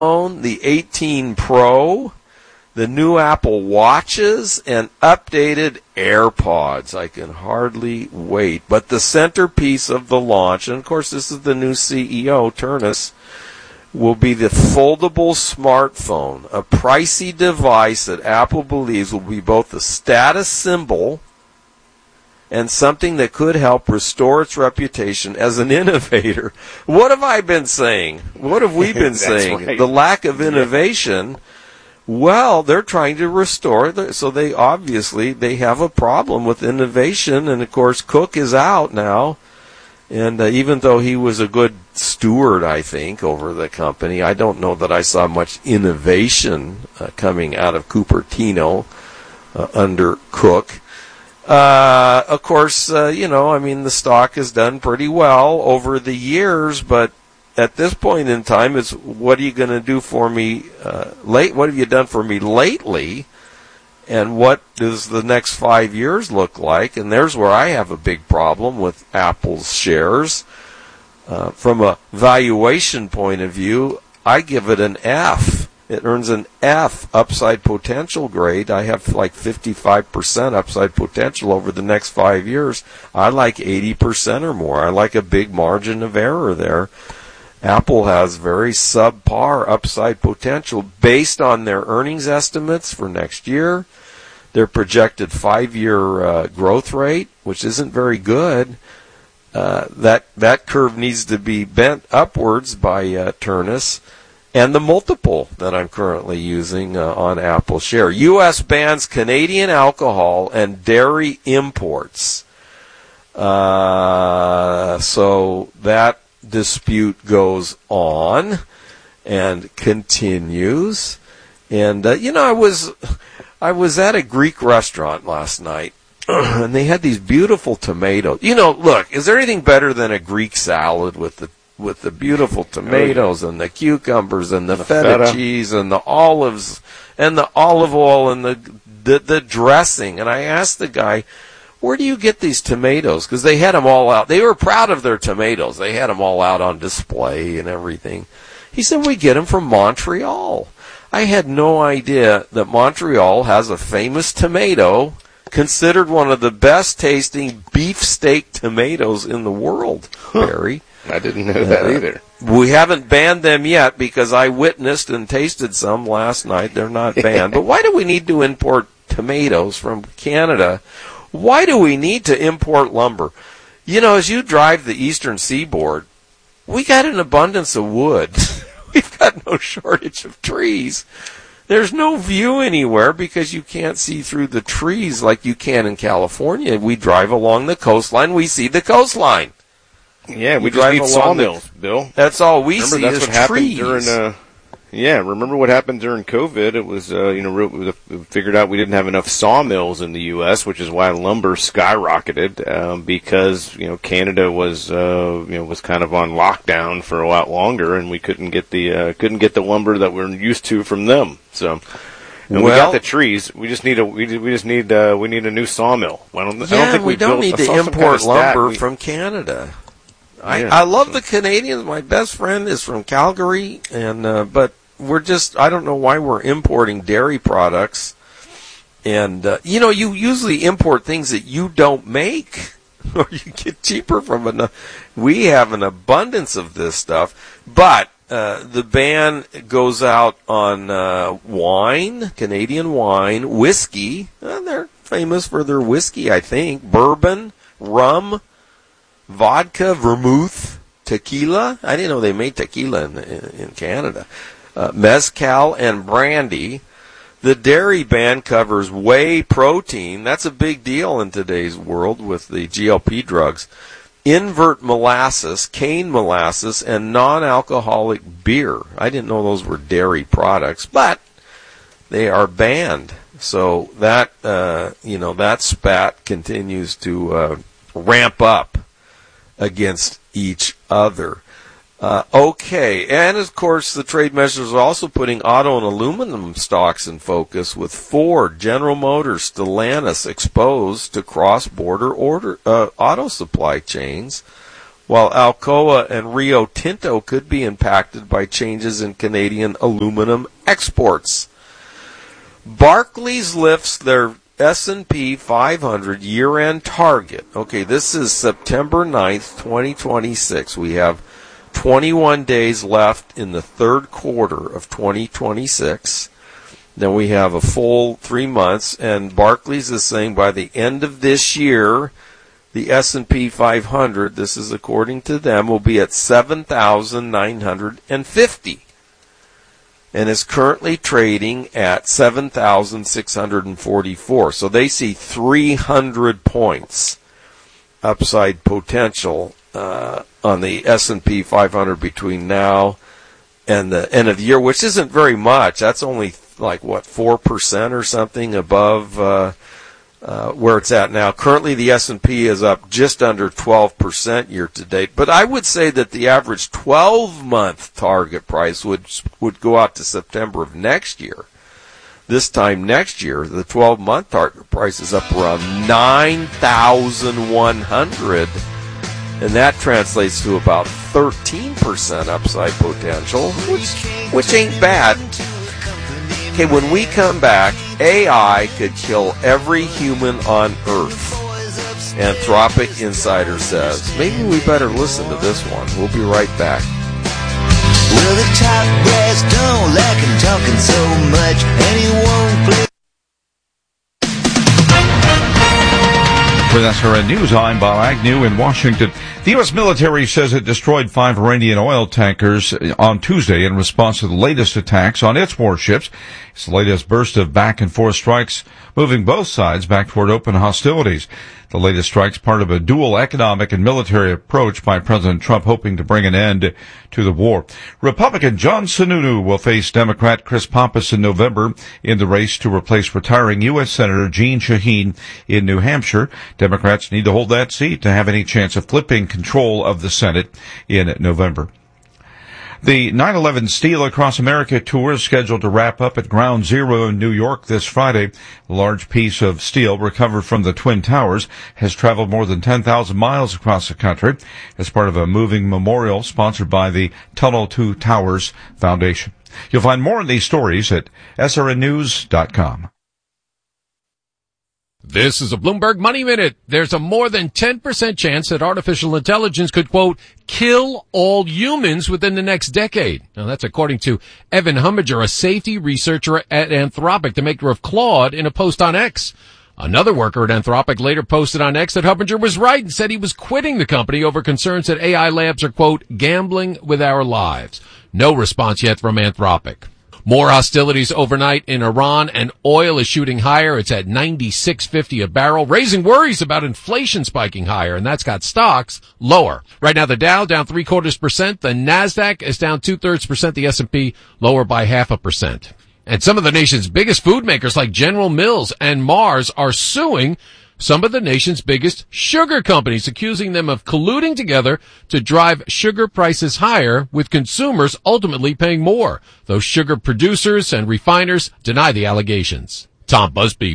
iPhone, the 18 Pro, the new Apple Watches, and updated AirPods. I can hardly wait. But the centerpiece of the launch, and of course this is the new CEO, Ternus, will be the foldable smartphone, a pricey device that Apple believes will be both a status symbol and something that could help restore its reputation as an innovator. What have I been saying? What have we been saying? Right. The lack of innovation. Well, they're trying to restore, so they have a problem with innovation, and of course Cook is out now. And even though he was a good steward, I think, over the company, I don't know that I saw much innovation coming out of Cupertino under Cook. Of course, the stock has done pretty well over the years, but at this point in time, it's what are you going to do for me What have you done for me lately? And what does the next 5 years look like? And there's where I have a big problem with Apple's shares. From a valuation point of view, I give it an F. It earns an F, upside potential grade. I have like 55% upside potential over the next 5 years. I like 80% or more. I like a big margin of error there. Apple has very subpar upside potential based on their earnings estimates for next year, their projected 5-year growth rate, which isn't very good. That curve needs to be bent upwards by Ternus, and the multiple that I'm currently using on Apple share. U.S. bans Canadian alcohol and dairy imports. So that dispute goes on and continues. And I was at a Greek restaurant last night, and they had these beautiful tomatoes. Look, is there anything better than a Greek salad with the beautiful tomatoes and the cucumbers and the feta cheese and the olives and the olive oil and the dressing? And I asked the guy, where do you get these tomatoes? Because they had them all out. They were proud of their tomatoes. They had them all out on display and everything. He said, we get them from Montreal. I had no idea that Montreal has a famous tomato, considered one of the best tasting beefsteak tomatoes in the world, Barry. I didn't know that either. We haven't banned them yet because I witnessed and tasted some last night. They're not banned. But why do we need to import tomatoes from Canada? Why do we need to import lumber? As you drive the eastern seaboard, we got an abundance of wood. We've got no shortage of trees. There's no view anywhere because you can't see through the trees like you can in California. We drive along the coastline, we see the coastline. Yeah, we just need sawmills, Bill. That's all we see is trees. Remember what happened during COVID? It was, we figured out we didn't have enough sawmills in the U.S., which is why lumber skyrocketed, because, Canada was kind of on lockdown for a lot longer, and we couldn't get the lumber that we're used to from them. So, and we got the trees. We just need a new sawmill. I don't think we don't need to import lumber from Canada. I love the Canadians. My best friend is from Calgary, and but I don't know why we're importing dairy products. And, you usually import things that you don't make, or you get cheaper from we have an abundance of this stuff. But the ban goes out on wine, Canadian wine, whiskey. They're famous for their whiskey, I think. Bourbon, rum, vodka, vermouth, tequila. I didn't know they made tequila in Canada. Mezcal and brandy. The dairy ban covers whey protein. That's a big deal in today's world with the GLP drugs. Invert molasses, cane molasses, and non-alcoholic beer. I didn't know those were dairy products, but they are banned. So that, that spat continues to ramp up against each other. Okay, and of course the trade measures are also putting auto and aluminum stocks in focus, with Ford, General Motors, Stellantis exposed to cross-border auto supply chains. while Alcoa and Rio Tinto could be impacted by changes in Canadian aluminum exports. Barclays lifts their S&P 500 year-end target. Okay, this is September 9th, 2026. We have 21 days left in the third quarter of 2026. Then we have a full 3 months, and Barclays is saying by the end of this year, the S&P 500, this is according to them, will be at 7,950. And is currently trading at 7,644. So they see 300 points upside potential on the S&P 500 between now and the end of the year, which isn't very much. That's only 4% or something above where it's at now. Currently, the S&P is up just under 12% year to date. But I would say that the average 12-month target price would go out to September of next year. This time next year, the 12-month target price is up around 9,100, and that translates to about 13% upside potential, which ain't bad. Okay, when we come back, AI could kill every human on Earth. Anthropic Insider says. Maybe we better listen to this one. We'll be right back. Well, the top brass don't like him talking so much, and he won't play. With SRN News, I'm Bob Agnew in Washington. The U.S. military says it destroyed 5 Iranian oil tankers on Tuesday in response to the latest attacks on its warships. It's the latest burst of back-and-forth strikes, moving both sides back toward open hostilities. The latest strikes part of a dual economic and military approach by President Trump, hoping to bring an end to the war. Republican John Sununu will face Democrat Chris Pappas in November in the race to replace retiring U.S. Senator Jeanne Shaheen in New Hampshire. Democrats need to hold that seat to have any chance of flipping control of the Senate in November. The 9/11 Steel Across America tour is scheduled to wrap up at Ground Zero in New York this Friday. A large piece of steel recovered from the Twin Towers has traveled more than 10,000 miles across the country as part of a moving memorial sponsored by the Tunnel to Towers Foundation. You'll find more on these stories at srnnews.com. This is a Bloomberg Money Minute. There's a more than 10% chance that artificial intelligence could, quote, kill all humans within the next decade. Now, that's according to Evan Humbinger, a safety researcher at Anthropic, the maker of Claude, in a post on X. Another worker at Anthropic later posted on X that Humbinger was right and said he was quitting the company over concerns that AI labs are, quote, gambling with our lives. No response yet from Anthropic. More hostilities overnight in Iran, and oil is shooting higher. It's at $96.50 a barrel, raising worries about inflation spiking higher, and that's got stocks lower. Right now, the Dow down 0.75%. The Nasdaq is down 0.2%. The S&P lower by 0.5%. And some of the nation's biggest food makers like General Mills and Mars are suing some of the nation's biggest sugar companies, accusing them of colluding together to drive sugar prices higher, with consumers ultimately paying more. Those sugar producers and refiners deny the allegations. Tom Busby,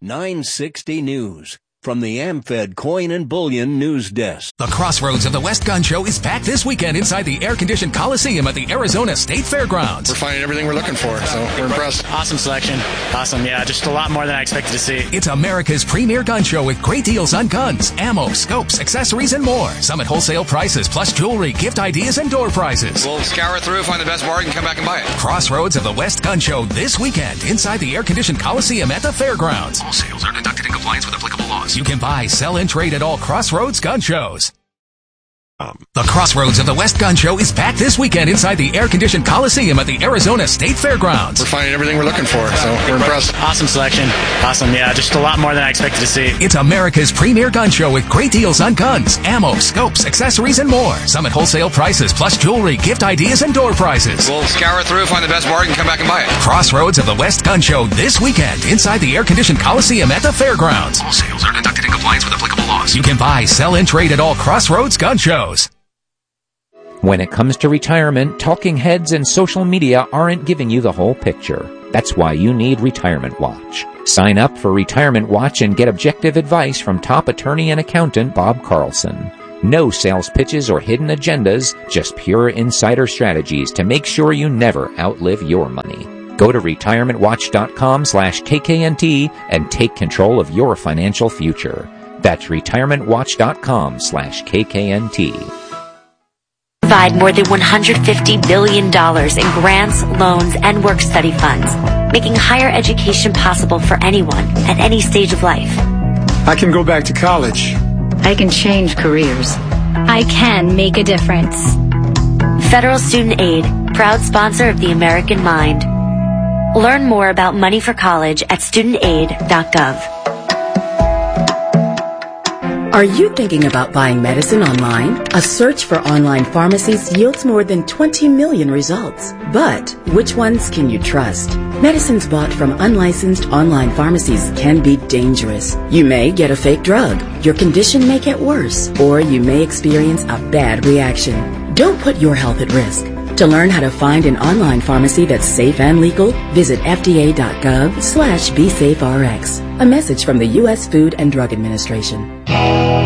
960 News. From the AmFed Coin and Bullion News Desk. The Crossroads of the West Gun Show is back this weekend inside the air-conditioned Coliseum at the Arizona State Fairgrounds. We're finding everything we're looking for, so we're impressed. Awesome selection. Awesome, yeah, just a lot more than I expected to see. It's America's premier gun show with great deals on guns, ammo, scopes, accessories, and more. Some at wholesale prices, plus jewelry, gift ideas, and door prizes. We'll scour through, find the best bargain, come back and buy it. Crossroads of the West Gun Show this weekend inside the air-conditioned Coliseum at the Fairgrounds. All sales are conducted in compliance with applicable laws. You can buy, sell, and trade at all Crossroads gun shows. The Crossroads of the West Gun Show is back this weekend inside the air-conditioned Coliseum at the Arizona State Fairgrounds. We're finding everything we're looking for, so we're impressed. Awesome selection. Awesome, yeah, just a lot more than I expected to see. It's America's premier gun show with great deals on guns, ammo, scopes, accessories, and more. Some at wholesale prices, plus jewelry, gift ideas, and door prizes. We'll scour through, find the best bargain, come back and buy it. Crossroads of the West Gun Show this weekend inside the air-conditioned Coliseum at the Fairgrounds. All sales are conducted in compliance with applicable laws. You can buy, sell, and trade at all Crossroads gun shows. When it comes to retirement, talking heads and social media aren't giving you the whole picture. That's why you need Retirement Watch. Sign up for Retirement Watch and get objective advice from top attorney and accountant Bob Carlson. No sales pitches or hidden agendas, just pure insider strategies to make sure you never outlive your money. Go to retirementwatch.com/KKNT and take control of your financial future. That's retirementwatch.com/KKNT. Provide more than $150 billion in grants, loans, and work-study funds, making higher education possible for anyone at any stage of life. I can go back to college. I can change careers. I can make a difference. Federal Student Aid, proud sponsor of the American Mind. Learn more about money for college at studentaid.gov. Are you thinking about buying medicine online? A search for online pharmacies yields more than 20 million results. But which ones can you trust? Medicines bought from unlicensed online pharmacies can be dangerous. You may get a fake drug, your condition may get worse, or you may experience a bad reaction. Don't put your health at risk. To learn how to find an online pharmacy that's safe and legal, visit fda.gov/BeSafeRx. A message from the U.S. Food and Drug Administration.